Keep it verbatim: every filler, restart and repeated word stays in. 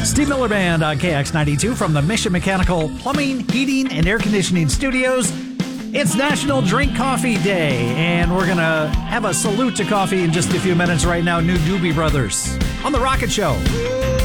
Steve Miller Band on K X ninety-two from the Mission Mechanical Plumbing, Heating, and Air Conditioning Studios. It's National Drink Coffee Day, and we're going to have a salute to coffee in just a few minutes right now. New Doobie Brothers on The Rocket Show.